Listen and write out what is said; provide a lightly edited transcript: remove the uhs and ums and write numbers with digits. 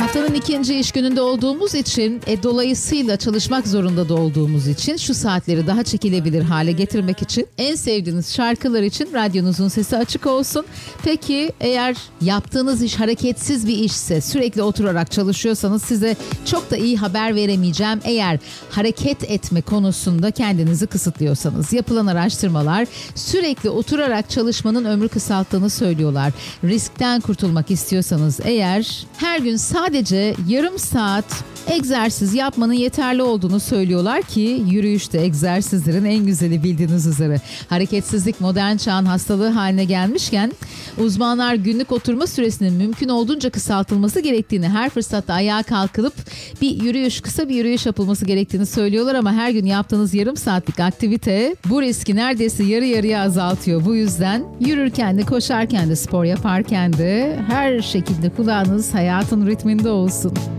Haftanın ikinci iş gününde olduğumuz için, dolayısıyla çalışmak zorunda da olduğumuz için şu saatleri daha çekilebilir hale getirmek için en sevdiğiniz şarkılar için radyonuzun sesi açık olsun. Peki eğer yaptığınız iş hareketsiz bir işse, sürekli oturarak çalışıyorsanız size çok da iyi haber veremeyeceğim. Eğer hareket etme konusunda kendinizi kısıtlıyorsanız, yapılan araştırmalar sürekli oturarak çalışmanın ömrü kısalttığını söylüyorlar. Riskten kurtulmak istiyorsanız eğer her gün sadece yarım saat egzersiz yapmanın yeterli olduğunu söylüyorlar ki yürüyüş de egzersizlerin en güzeli bildiğiniz üzere. Hareketsizlik modern çağın hastalığı haline gelmişken uzmanlar günlük oturma süresinin mümkün olduğunca kısaltılması gerektiğini, her fırsatta ayağa kalkılıp kısa bir yürüyüş yapılması gerektiğini söylüyorlar ama her gün yaptığınız yarım saatlik aktivite bu riski neredeyse yarı yarıya azaltıyor. Bu yüzden yürürken de, koşarken de, spor yaparken de her şekilde kulağınız hayatın ritminde olsun.